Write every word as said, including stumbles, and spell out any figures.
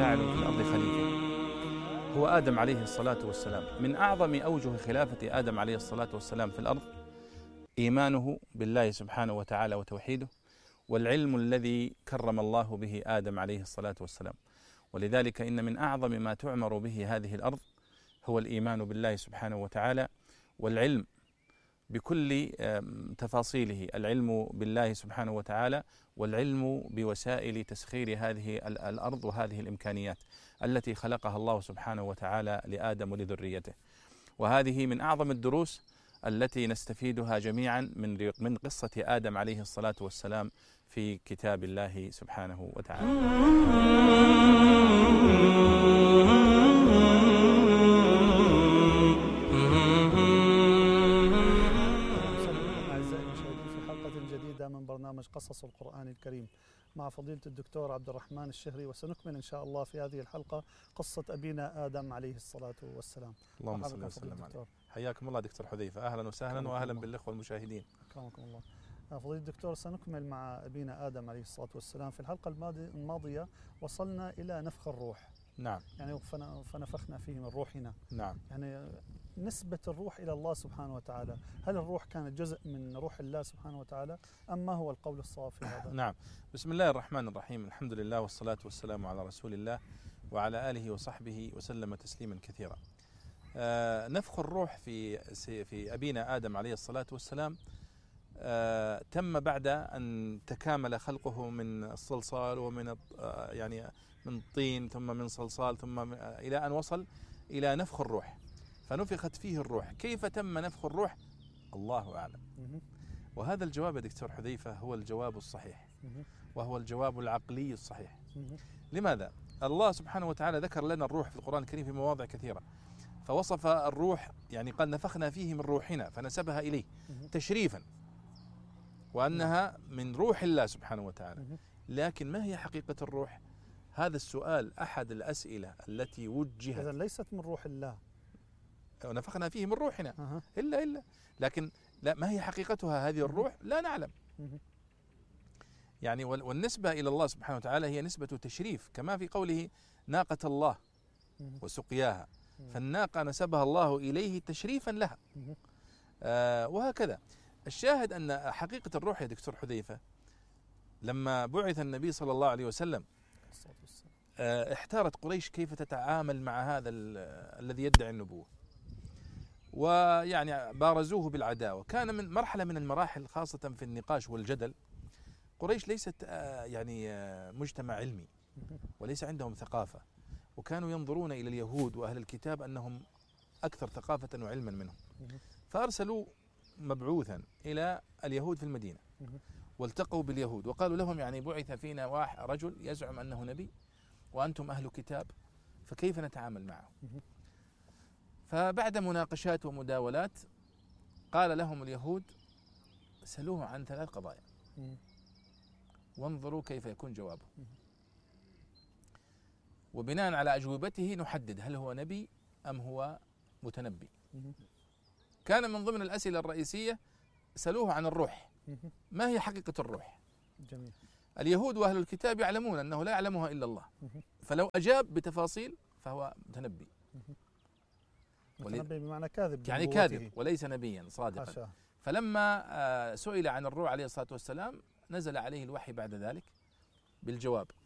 جاعل في الأرض خليفة هو آدم عليه الصلاة والسلام. من أعظم أوجه خلافة آدم عليه الصلاة والسلام في الأرض إيمانه بالله سبحانه وتعالى وتوحيده، والعلم الذي كرم الله به آدم عليه الصلاة والسلام. ولذلك إن من أعظم ما تعمر به هذه الأرض هو الإيمان بالله سبحانه وتعالى، والعلم بكل تفاصيله، العلم بالله سبحانه وتعالى والعلم بوسائل تسخير هذه الأرض وهذه الإمكانيات التي خلقها الله سبحانه وتعالى لآدم ولذريته. وهذه من أعظم الدروس التي نستفيدها جميعا من من قصة آدم عليه الصلاة والسلام في كتاب الله سبحانه وتعالى. من برنامج قصص القرآن الكريم مع فضيلة الدكتور عبد الرحمن الشهري، وسنكمل إن شاء الله في هذه الحلقة قصة أبينا آدم عليه الصلاة والسلام. اللهم صل وسلم عليه. حياكم الله دكتور حذيفة، أهلا وسهلا وأهلا بالإخوة المشاهدين. أكرمكم الله. فضيلة الدكتور، سنكمل مع أبينا آدم عليه الصلاة والسلام. في الحلقة الماضية وصلنا إلى نفخ الروح. نعم. يعني فنفخنا فيه من روحنا. نعم. يعني نسبة الروح إلى الله سبحانه وتعالى، هل الروح كانت جزء من روح الله سبحانه وتعالى أم ما هو القول الصواب في هذا؟ نعم. بسم الله الرحمن الرحيم، الحمد لله والصلاة والسلام على رسول الله وعلى آله وصحبه وسلم تسليما كثيرا. آه نفخ الروح في في أبينا آدم عليه الصلاة والسلام آه تم بعد أن تكامل خلقه من الصلصال ومن آه يعني من الطين ثم من صلصال ثم إلى أن وصل إلى نفخ الروح، فنفخت فيه الروح. كيف تم نفخ الروح؟ الله أعلم. وهذا الجواب يا دكتور حذيفة هو الجواب الصحيح، وهو الجواب العقلي الصحيح. لماذا؟ الله سبحانه وتعالى ذكر لنا الروح في القرآن الكريم في مواضع كثيرة، فوصف الروح يعني قال نفخنا فيه من روحنا، فنسبها إليه تشريفا وأنها من روح الله سبحانه وتعالى. لكن ما هي حقيقة الروح؟ هذا السؤال أحد الأسئلة التي وجهت. إذن ليست من روح الله، ونفخنا فيه من روحنا أه. إلا إلا لكن لا، ما هي حقيقتها هذه الروح؟ لا نعلم. يعني والنسبة إلى الله سبحانه وتعالى هي نسبة تشريف، كما في قوله ناقة الله وسقياها، فالناقة نسبها الله إليه تشريفا لها. آه وهكذا الشاهد أن حقيقة الروح يا دكتور حذيفة لما بعث النبي صلى الله عليه وسلم آه احتارت قريش كيف تتعامل مع هذا الذي يدعي النبوة، ويعني بارزوه بالعداوة. كان من مرحلة من المراحل خاصة في النقاش والجدل. قريش ليست آه يعني آه مجتمع علمي وليس عندهم ثقافة، وكانوا ينظرون إلى اليهود وأهل الكتاب أنهم أكثر ثقافة وعلما منهم، فأرسلوا مبعوثا إلى اليهود في المدينة والتقوا باليهود وقالوا لهم يعني بعث فينا واحد رجل يزعم أنه نبي وأنتم أهل كتاب، فكيف نتعامل معه؟ فبعد مناقشات ومداولات قال لهم اليهود سألوه عن ثلاث قضايا وانظروا كيف يكون جوابه، وبناء على أجوبته نحدد هل هو نبي أم هو متنبي. كان من ضمن الأسئلة الرئيسية سألوه عن الروح، ما هي حقيقة الروح؟ جميل. اليهود وأهل الكتاب يعلمون أنه لا يعلمها إلا الله، فلو أجاب بتفاصيل فهو متنبي. متنبي بمعنى كاذب، يعني كاذب وليس نبيا صادقا. فلما سئل عن الروح عليه الصلاة والسلام نزل عليه الوحي بعد ذلك بالجواب،